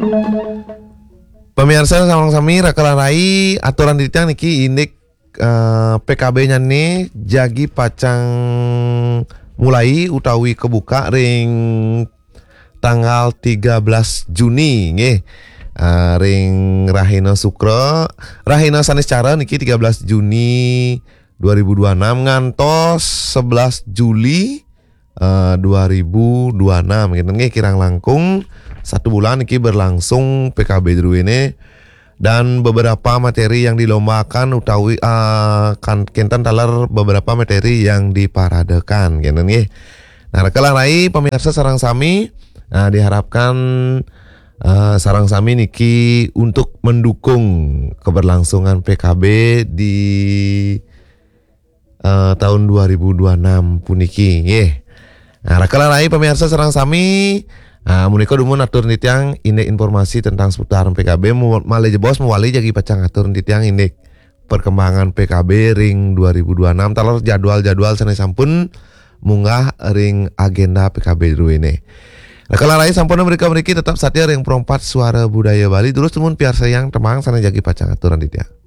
Pemirsa sama sami rakalarai aturan ditang niki indik PKB-nya nih jagi pacang mulai utawi kebuka ring tanggal 13 Juni nggih. Ring Rahina Sukra Rahina Saniscara niki 13 Juni 2026 ngantos 11 Juli 2026 gitu nggih kirang langkung 1 bulan niki berlangsung PKB dulu ini. Dan beberapa materi yang dilombakan utawi kan kentan talar beberapa materi yang diparadekan gitu nggih. Nah rekalarai pemirsa sareng sami diharapkan sarang sami niki untuk mendukung keberlangsungan PKB di tahun 2026 puniki nggih. Nah rakalarai pemirsa sarang sami muniko dumun atur nitiang indek informasi tentang seputaran PKB male jebos mewali jagi pacang atur nitiang indek perkembangan PKB ring 2026 talor jadwal-jadwal sana sampun munggah ring agenda PKB dulu ini. Nah kalau lain sampun mereka tetap satir yang perompat suara budaya Bali terus temun piar sayang temang sana jagi pacang aturan nitiang.